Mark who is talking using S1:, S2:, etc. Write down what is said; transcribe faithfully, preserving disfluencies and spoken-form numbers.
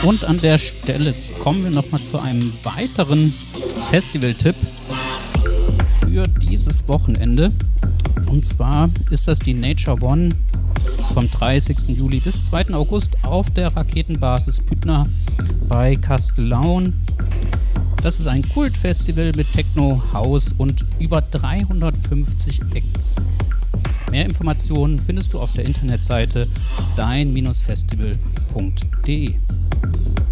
S1: Und an der Stelle kommen wir nochmal zu einem weiteren Festival-Tipp für dieses Wochenende. Und zwar ist das die Nature One vom dreißigsten Juli bis zweiten August auf der Raketenbasis Büttner bei Kastellaun. Das ist ein Kultfestival mit Techno, House und über dreihundertfünfzig Acts. Mehr Informationen findest du auf der Internetseite dein Bindestrich festival punkt de.